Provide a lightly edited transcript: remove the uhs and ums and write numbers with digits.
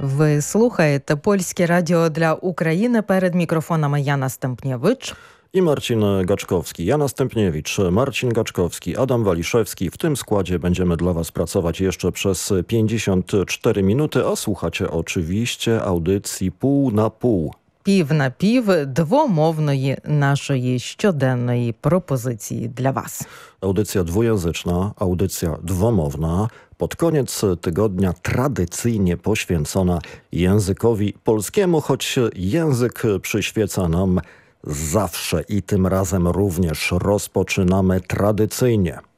Ви слухаєте Польське радіо для України. Перед мікрофонами Jana Stępniewicz i Marcin Gaczkowski. Jana Stępniewicz, Marcin Gaczkowski, Adam Waliszewski. W tym składzie będziemy dla Was pracować jeszcze przez 54 minuty, a słuchacie oczywiście audycji Pół na Pół. Пів на пів двомовної нашої щоденної пропозиції для вас. Audycja dwujęzyczna, audycja dwomowna. Pod koniec tygodnia tradycyjnie poświęcona językowi polskiemu, choć język przyświeca nam zawsze i tym razem również rozpoczynamy tradycyjnie.